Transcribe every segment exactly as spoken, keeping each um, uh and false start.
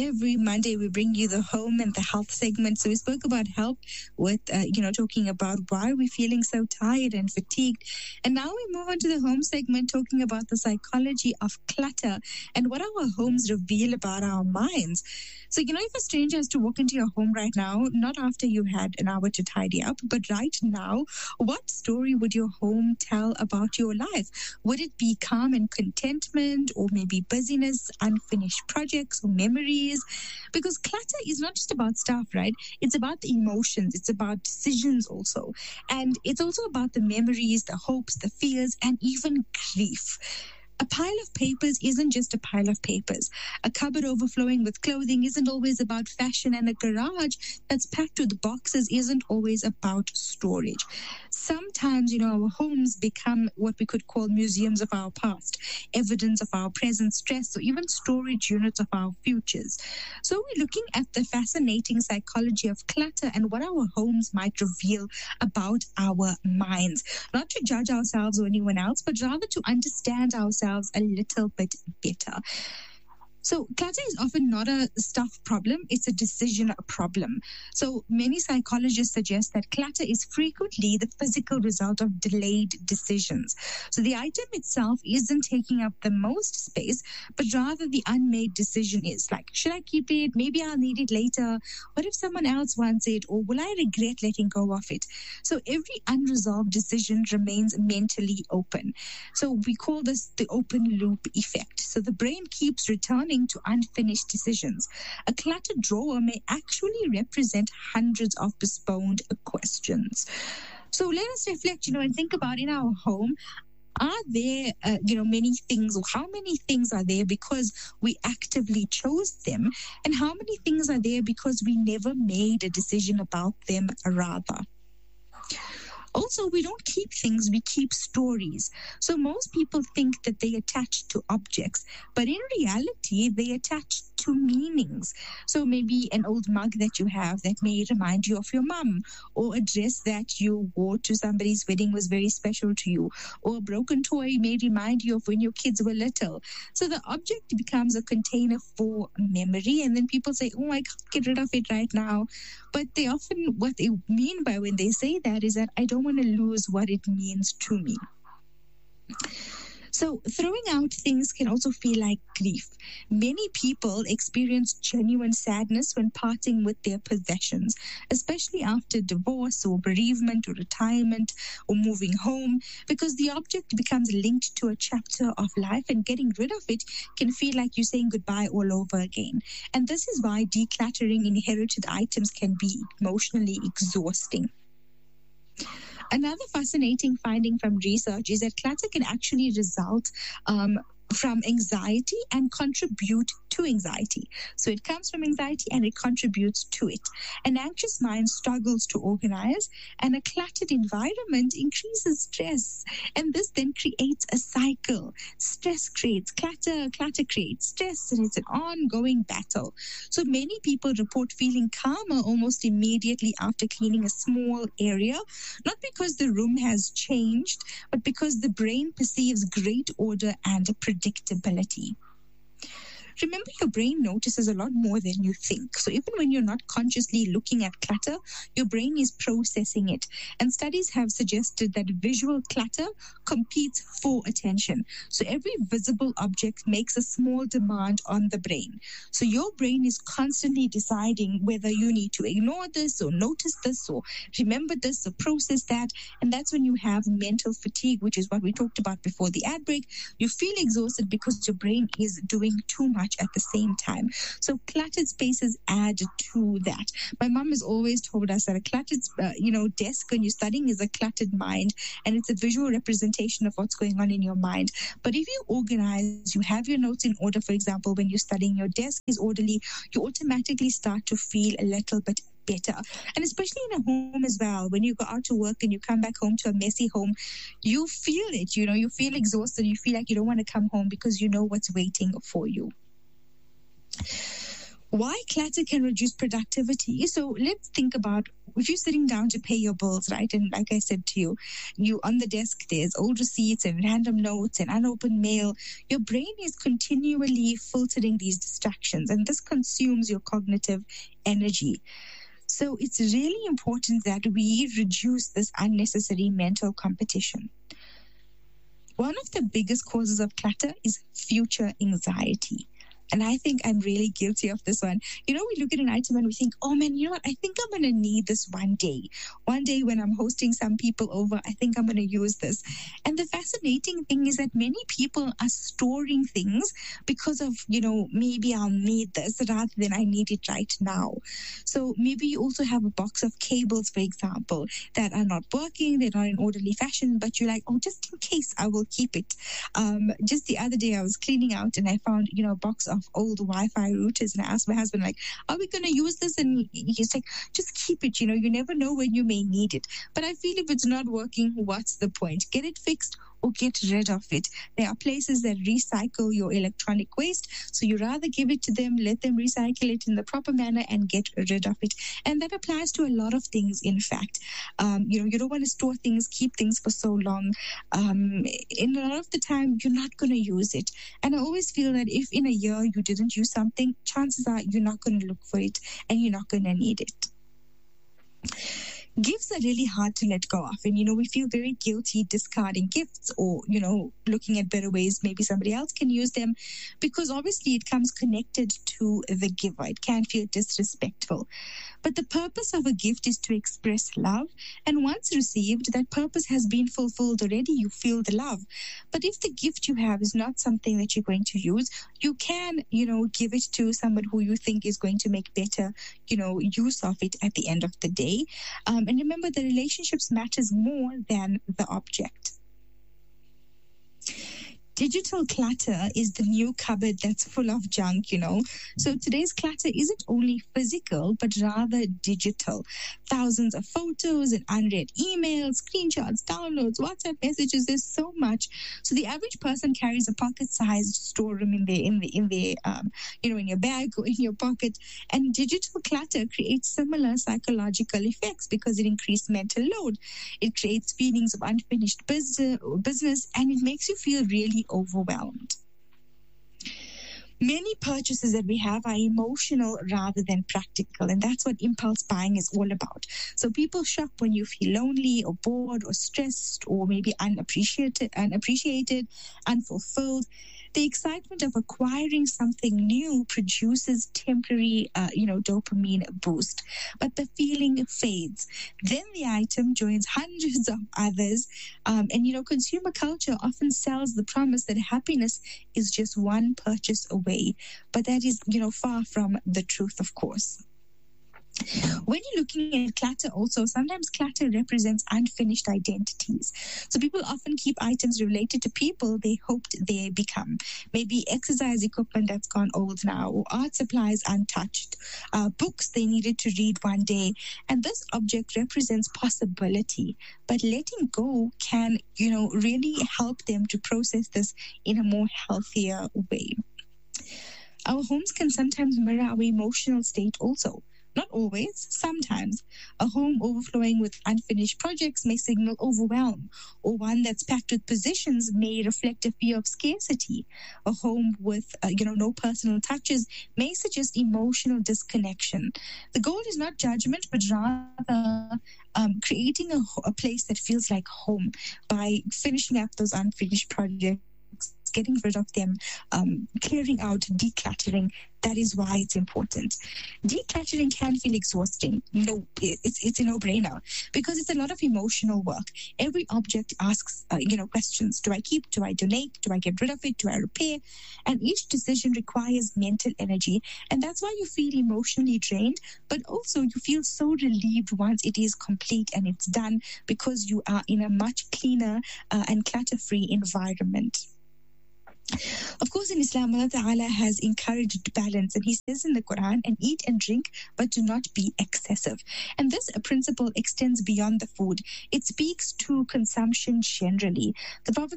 Every Monday, we bring you the home and the health segment. So we spoke about health with, uh, you know, talking about why we're feeling so tired and fatigued. And now we move on to the home segment, talking about the psychology of clutter and what our homes reveal about our minds. So, you know, if a stranger has to walk into your home right now, not after you had an hour to tidy up, but right now, what story would your home tell about your life? Would it be calm and contentment, or maybe busyness, unfinished projects, or memories? Because clutter is not just about stuff, right? It's about the emotions, it's about decisions also. And it's also about the memories, the hopes, the fears, and even grief. A pile of papers isn't just a pile of papers. A cupboard overflowing with clothing isn't always about fashion, and a garage that's packed with boxes isn't always about storage. Sometimes, you know, our homes become what we could call museums of our past, evidence of our present stress, or even storage units of our futures. So we're looking at the fascinating psychology of clutter and what our homes might reveal about our minds. Not to judge ourselves or anyone else, but rather to understand ourselves a little bit better. So clutter is often not a stuff problem, it's a decision problem. So many psychologists suggest that clutter is frequently the physical result of delayed decisions. So the item itself isn't taking up the most space, but rather the unmade decision is like, should I keep it? Maybe I'll need it later. What if someone else wants it? Or will I regret letting go of it? So every unresolved decision remains mentally open. So we call this the open loop effect. So the brain keeps returning to unfinished decisions. A cluttered drawer may actually represent hundreds of postponed questions. So let us reflect, you know, and think about in our home, are there, uh, you know, many things, or how many things are there because we actively chose them, and how many things are there because we never made a decision about them rather? Also, we don't keep things, we keep stories. So most people think that they attach to objects, but in reality, they attach to meanings. So maybe an old mug that you have that may remind you of your mum, or a dress that you wore to somebody's wedding was very special to you, or a broken toy may remind you of when your kids were little. So the object becomes a container for memory, and then people say, oh, I can't get rid of it right now. But they often, what they mean by when they say that is that I don't want to lose what it means to me. So throwing out things can also feel like grief. Many people experience genuine sadness when parting with their possessions, especially after divorce or bereavement or retirement or moving home, because the object becomes linked to a chapter of life, and getting rid of it can feel like you're saying goodbye all over again. And this is why decluttering inherited items can be emotionally exhausting. Another fascinating finding from research is that clutter can actually result um, from anxiety and contribute to anxiety. So it comes from anxiety and it contributes to it. An anxious mind struggles to organize, and a cluttered environment increases stress. And this then creates a cycle. Stress creates clutter, clutter creates stress, and it's an ongoing battle. So many people report feeling calmer almost immediately after cleaning a small area, not because the room has changed, but because the brain perceives great order and predictability. Remember, your brain notices a lot more than you think. So even when you're not consciously looking at clutter, your brain is processing it. And studies have suggested that visual clutter competes for attention. So every visible object makes a small demand on the brain. So your brain is constantly deciding whether you need to ignore this or notice this or remember this or process that. And that's when you have mental fatigue, which is what we talked about before the ad break. You feel exhausted because your brain is doing too much at the same time. So cluttered spaces add to that. My mom has always told us that a cluttered, uh, you know, desk when you're studying is a cluttered mind, and it's a visual representation of what's going on in your mind. But if you organize, you have your notes in order, for example, when you're studying, your desk is orderly, you automatically start to feel a little bit better. And especially in a home as well, when you go out to work and you come back home to a messy home, you feel it, you know, you feel exhausted, you feel like you don't want to come home because you know what's waiting for you. Why clutter can reduce productivity. So let's think about if you're sitting down to pay your bills, right, and like I said to you, you on the desk, there's old receipts and random notes and unopened mail, your brain is continually filtering these distractions, and this consumes your cognitive energy. So it's really important that we reduce this unnecessary mental competition. One of the biggest causes of clutter is future anxiety. And I think I'm really guilty of this one. You know, we look at an item and we think, oh man, you know what? I think I'm going to need this one day. One day when I'm hosting some people over, I think I'm going to use this. And the fascinating thing is that many people are storing things because of, you know, maybe I'll need this rather than I need it right now. So maybe you also have a box of cables, for example, that are not working, they're not in orderly fashion, but you're like, oh, just in case, I will keep it. Um, just the other day I was cleaning out and I found, you know, a box of old Wi-Fi routers, and I asked my husband, like, are we going to use this? And he's like, just keep it, you know, you never know when you may need it. But I feel if it's not working, what's the point? Get it fixed or get rid of it. There are places that recycle your electronic waste, so you rather give it to them, let them recycle it in the proper manner and get rid of it. And that applies to a lot of things, in fact. Um, you know, you don't want to store things, keep things for so long. Um, in a lot of the time, you're not going to use it. And I always feel that if in a year you didn't use something, chances are you're not going to look for it and you're not going to need it. Gifts are really hard to let go of, and you know, we feel very guilty discarding gifts or, you know, looking at better ways maybe somebody else can use them, because obviously it comes connected to the giver. It can feel disrespectful. But the purpose of a gift is to express love, and once received, that purpose has been fulfilled already. You feel the love. But if the gift you have is not something that you're going to use, you can, you know, give it to someone who you think is going to make better, you know, use of it at the end of the day. Um, and remember, the relationships matters more than the object. Digital clutter is the new cupboard that's full of junk, you know. So today's clutter isn't only physical, but rather digital. Thousands of photos and unread emails, screenshots, downloads, WhatsApp messages. There's so much. So the average person carries a pocket-sized storeroom in their, in the, in their, um, you know, in your bag or in your pocket. And digital clutter creates similar psychological effects because it increases mental load. It creates feelings of unfinished business, business, and it makes you feel really overwhelmed. Many purchases that we have are emotional rather than practical, and that's what impulse buying is all about. So people shop when you feel lonely or bored or stressed or maybe unappreciated, unappreciated, unfulfilled. The excitement of acquiring something new produces temporary, uh, you know, dopamine boost, but the feeling fades. Then the item joins hundreds of others, um, and you know, consumer culture often sells the promise that happiness is just one purchase away, but that is, you know, far from the truth, of course. When you're looking at clutter also, sometimes clutter represents unfinished identities. So people often keep items related to people they hoped they become. Maybe exercise equipment that's gone old now, or art supplies untouched, uh, books they needed to read one day. And this object represents possibility. But letting go can, you know, really help them to process this in a more healthier way. Our homes can sometimes mirror our emotional state also. Not always, sometimes. A home overflowing with unfinished projects may signal overwhelm, or one that's packed with possessions may reflect a fear of scarcity. A home with, uh, you know, no personal touches may suggest emotional disconnection. The goal is not judgment, but rather um, creating a, a place that feels like home by finishing up those unfinished projects, getting rid of them, um, clearing out, decluttering. That is why it's important. Decluttering can feel exhausting. No, it's it's a no-brainer because it's a lot of emotional work. Every object asks, uh, you know, questions. Do I keep? Do I donate? Do I get rid of it? Do I repair? And each decision requires mental energy, and that's why you feel emotionally drained. But also, you feel so relieved once it is complete and it's done because you are in a much cleaner uh, and clutter-free environment. Of course, in Islam, Allah Ta'ala has encouraged balance, and He says in the Quran, and eat and drink, but do not be excessive. And this principle extends beyond the food. It speaks to consumption generally. The Prophet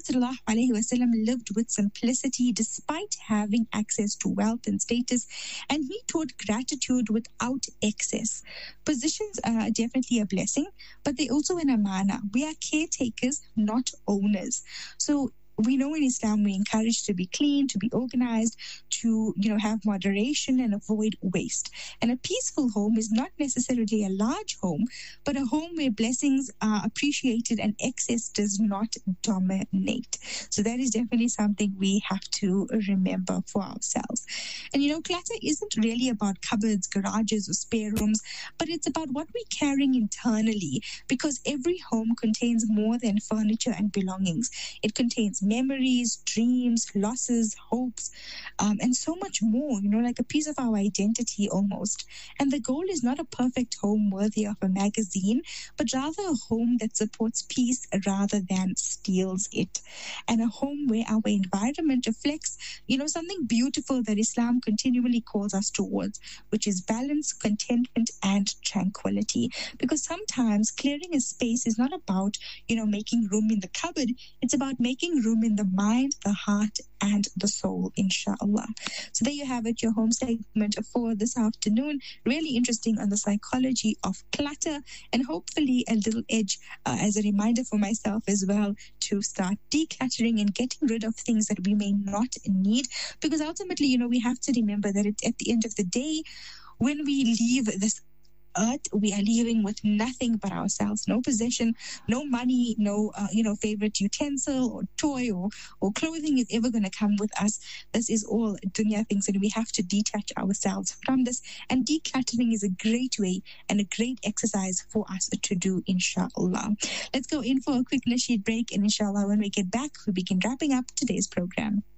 ﷺ lived with simplicity despite having access to wealth and status, and he taught gratitude without excess. Positions are definitely a blessing, but they also an amana. We are caretakers, not owners. So we know in Islam we encourage to be clean, to be organized, to, you know, have moderation and avoid waste. And a peaceful home is not necessarily a large home, but a home where blessings are appreciated and excess does not dominate. So that is definitely something we have to remember for ourselves. And, you know, clutter isn't really about cupboards, garages, or spare rooms, but it's about what we're carrying internally, because every home contains more than furniture and belongings. It contains memories, dreams, losses, hopes, um, and so much more, you know, like a piece of our identity almost. And the goal is not a perfect home worthy of a magazine, but rather a home that supports peace rather than steals it. And a home where our environment reflects, you know, something beautiful that Islam continually calls us towards, which is balance, contentment, and tranquility. Because sometimes clearing a space is not about, you know, making room in the cupboard. It's about making room in the mind, the heart, and the soul, inshallah. So there you have it, your home segment for this afternoon. Really interesting on the psychology of clutter, and hopefully a little edge uh, as a reminder for myself as well to start decluttering and getting rid of things that we may not need. Because ultimately, you know, we have to remember that it, at the end of the day, when we leave this earth, we are leaving with nothing but ourselves. No possession, no money, no uh, you know, favorite utensil or toy or, or clothing is ever going to come with us. This is all dunya things, and we have to detach ourselves from this. And decluttering is a great way and a great exercise for us to do, inshallah. Let's go in for a quick nasheed break, and inshallah when we get back, we begin wrapping up today's program.